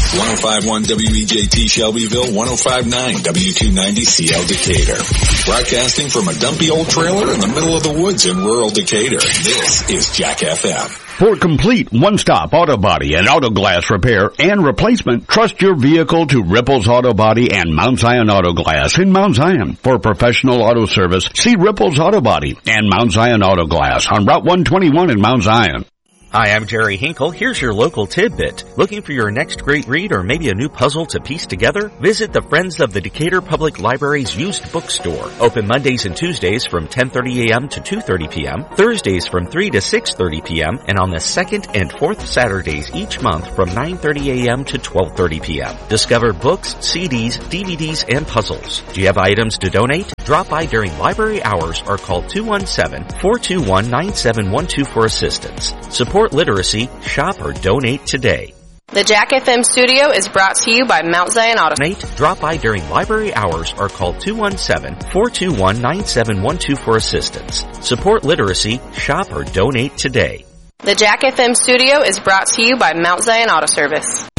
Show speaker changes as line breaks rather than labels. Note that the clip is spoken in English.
105.1 WEJT Shelbyville, 105.9 W290 CL Decatur. Broadcasting from a dumpy old trailer in the middle of the woods in rural Decatur. This is Jack FM.
For complete one-stop auto body and auto glass repair and replacement, trust your vehicle to Ripples Auto Body and Mount Zion Auto Glass in Mount Zion. For professional auto service, see Ripples Auto Body and Mount Zion Auto Glass on Route 121 in Mount Zion.
Hi, I'm Jerry Hinkle. Here's your local tidbit. Looking for your next great read or maybe a new puzzle to piece together? Visit the Friends of the Decatur Public Library's used bookstore. Open Mondays and Tuesdays from 10:30 a.m. to 2:30 p.m., Thursdays from 3 to 6:30 p.m., and on the second and fourth Saturdays each month from 9:30 a.m. to 12:30 p.m. Discover books, CDs, DVDs, and puzzles. Do you have items to donate? Drop by during library hours or call 217-421-9712 for assistance. Support literacy, shop, or donate today.
The Jack FM studio is brought to you by Mount Zion Auto.
Drop by during library hours or call 217-421-9712 for assistance. Support literacy, shop, or donate today.
The Jack FM studio is brought to you by Mount Zion Auto Service.